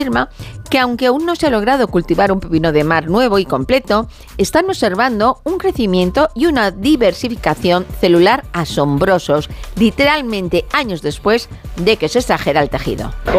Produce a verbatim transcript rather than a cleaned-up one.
afirma que aunque aún no se ha logrado cultivar un pepino de mar nuevo y completo, están observando un crecimiento y una diversificación celular asombrosos, literalmente años después de que se extrajera el tejido.